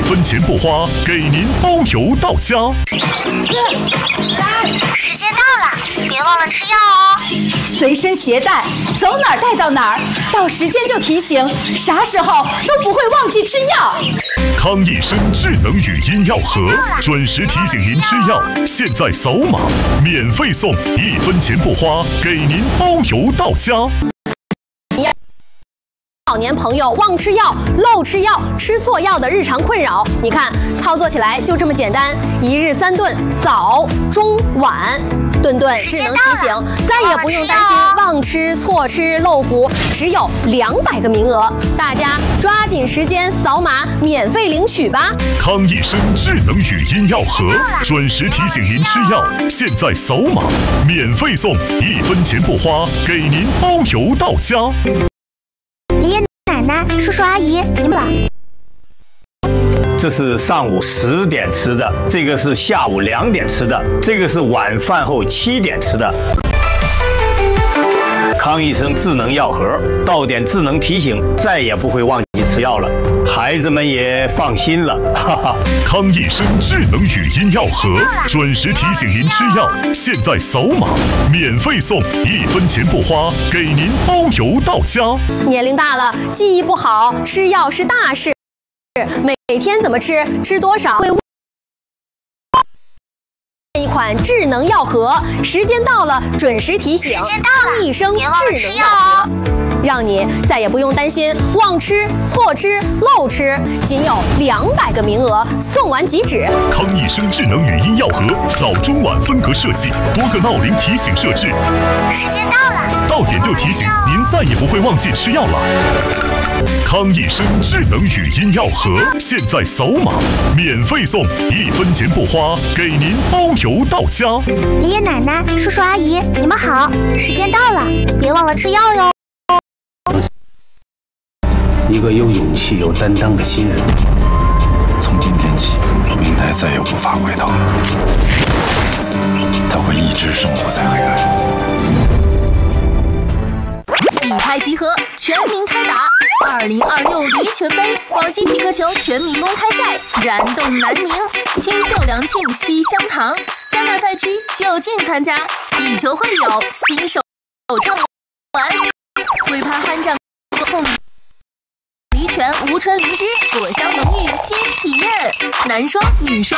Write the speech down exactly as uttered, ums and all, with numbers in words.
分钱不花，给您包邮到家。 四、三，时间到了，别忘了吃药哦。 随身携带，走哪儿带到哪儿，到时间就提醒，啥时候都不会忘记吃药。 康益生智能语音药盒，准时提醒您吃药。现在扫码，免费送，一分钱不花，给您包邮到家。 老年朋友忘吃药、漏吃药、吃错药的日常困扰，你看操作起来就这么简单，一日三顿，早、中、晚，顿顿智能提醒，再也不用担心忘吃、错吃、漏服，只有两百个名额，大家抓紧时间扫码免费领取吧！ 康益生智能语音药盒，准时提醒您吃药，现在扫码，免费送，一分钱不花，给您包邮到家。 爷爷奶奶、叔叔阿姨，你们了。 这是上午十点吃的，这个是下午两点吃的，这个是晚饭后七点吃的。康益生智能药盒，到点智能提醒，再也不会忘记吃药了，孩子们也放心了，哈哈。 康益生智能语音药盒，准时提醒您吃药，现在扫码，免费送，一分钱不花，给您包邮到家。 年龄大了，记忆不好，吃药是大事，每天怎么吃，吃多少会。一款智能药盒，时间到了准时提醒，康益生智能药盒，让你再也不用担心忘吃、错吃、漏吃，仅有两百个名额，送完即止。 康益生智能语音药盒，早中晚分隔设计，多个闹铃提醒设置， 时间到了， 到点就提醒，您再也不会忘记吃药了。康益生智能语音药盒，现在扫码，免费送，一分钱不花，给您包邮到家。 爷爷奶奶、叔叔阿姨，你们好，时间到了，别忘了吃药哟。 一个有勇气、有担当的新人。 从今天起，明台再也无法回头了，他会一直生活在黑暗。 一拍即合，全民开打！二零二六驴拳杯广西匹克球全民公开赛燃动南宁，清秀良沁西乡堂，三大赛区就近参加，地球会友新手畅玩，挥拍酣战控驴拳无唇灵芝，果香浓郁新体验，男双女双。